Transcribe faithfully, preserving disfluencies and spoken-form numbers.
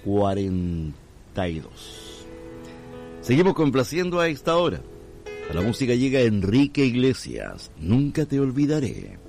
cuarenta y dos. Seguimos complaciendo a esta hora. A la música llega Enrique Iglesias, Nunca te olvidaré.